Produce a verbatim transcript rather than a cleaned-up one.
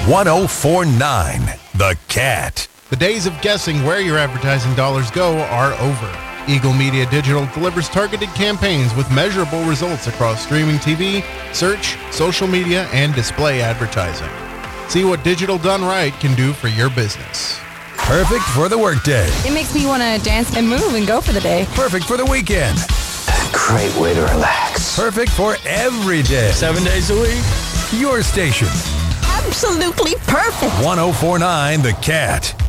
one oh four point nine The Cat. The days of guessing where your advertising dollars go are over. Eagle Media Digital delivers targeted campaigns with measurable results across streaming T V, search, social media, and display advertising. See what digital done right can do for your business. Perfect for the workday. It makes me want to dance and move and go for the day. Perfect for the weekend. Great way to relax. Perfect for every day. Seven days a week. Your station. Absolutely perfect. one oh four point nine The Cat.